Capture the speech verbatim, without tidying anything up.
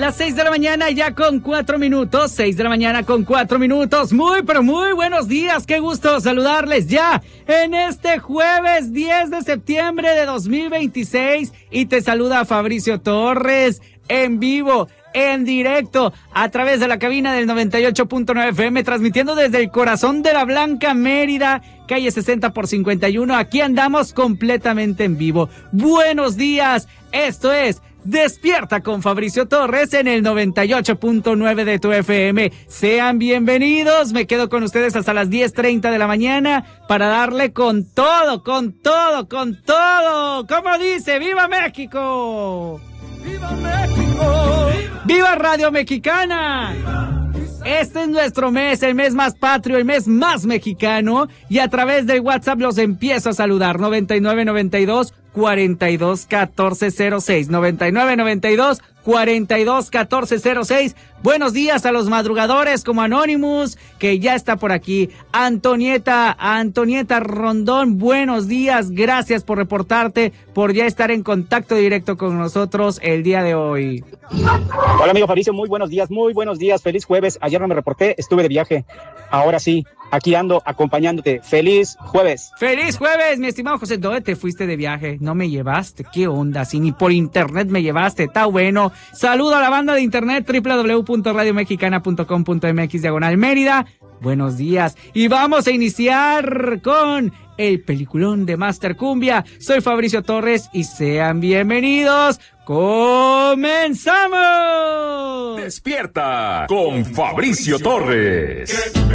las seis de la mañana ya con cuatro minutos, seis de la mañana con cuatro minutos. Muy, pero muy buenos días, qué gusto saludarles ya en este jueves diez de septiembre de dos mil veintiséis y te saluda Fabricio Torres en vivo, en directo, a través de la cabina del noventa y ocho punto nueve F M, transmitiendo desde el corazón de la Blanca Mérida, calle sesenta por cincuenta y uno. Aquí andamos completamente en vivo. Buenos días, esto es Despierta con Fabricio Torres en el noventa y ocho punto nueve de tu F M. Sean bienvenidos, me quedo con ustedes hasta las diez treinta de la mañana para darle con todo, con todo, con todo. ¿Cómo dice? ¡Viva México! ¡Viva México! ¡Viva Radio Mexicana! ¡Viva! Este es nuestro mes, el mes más patrio, el mes más mexicano, y a través del WhatsApp los empiezo a saludar. noventa y nueve noventa y dos cuarenta y dos catorce cero seis, noventa y nueve noventa y dos cuarenta y dos catorce cero seis. Buenos días a los madrugadores como Anonymous, que ya está por aquí. Antonieta, Antonieta Rondón, buenos días, gracias por reportarte, por ya estar en contacto directo con nosotros el día de hoy. Hola amigo Fabricio, muy buenos días, muy buenos días, feliz jueves. Ayer no me reporté, estuve de viaje, ahora sí, aquí ando acompañándote. Feliz jueves. Feliz jueves, mi estimado José. ¿Dónde te fuiste de viaje? ¿No me llevaste? ¿Qué onda? Si ni por internet me llevaste, está bueno. Saludo a la banda de internet doble u doble u doble u punto radio mexicana punto com punto m x diagonal Mérida. Buenos días. Y vamos a iniciar con el peliculón de Master Cumbia. Soy Fabricio Torres y sean bienvenidos. ¡Comenzamos! Despierta con Fabricio Torres.